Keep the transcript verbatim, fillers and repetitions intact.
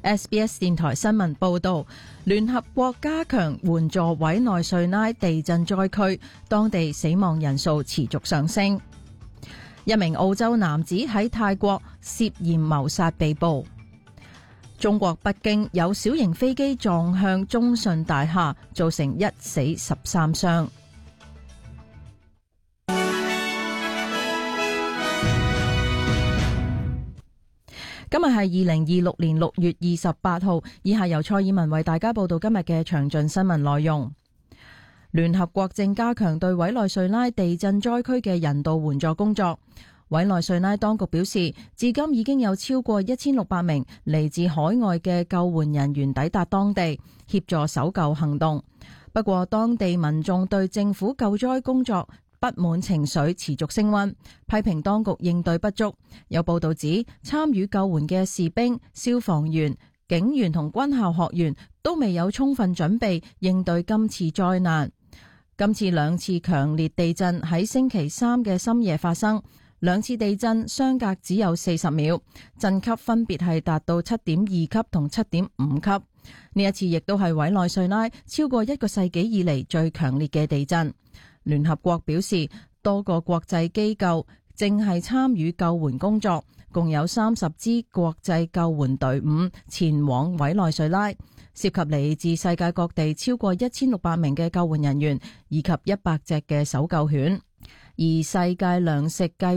S B S 電台新聞報道，聯合國加強援助委內瑞拉地震災區，當地死亡人數持續上升。一名澳洲男子喺泰國涉嫌謀殺被捕。中國北京有小型飛機撞向中信大廈，造成一死十三傷。今日係二零二六年六月二十八號，以下由蔡爾文為大家報道今日嘅詳盡新聞內容。聯合國正加強對委內瑞拉地震災區嘅人道援助工作。委內瑞拉當局表示，至今已經有超過一千六百名嚟自海外嘅救援人員抵達當地，協助搜救行動。不過，當地民眾對政府救災工作不滿情緒持續升溫，批評當局應對不足。有報道指，參與救援嘅士兵、消防員、警員同軍校學員都未有充分準備應對今次災難。今次兩次強烈地震喺星期三嘅深夜發生，兩次地震相隔只有四十秒，震級分別係達到七點二級同七點五級。呢一次亦都係委內瑞拉超過一個世紀以嚟最強烈嘅地震。聯合國表示，多個國際機構正係參與救援工作，共有三十支國際救援隊伍前往委內瑞拉，涉及嚟自世界各地超過一千六百名嘅救援人員以及一百隻嘅搜救犬。而世界糧食計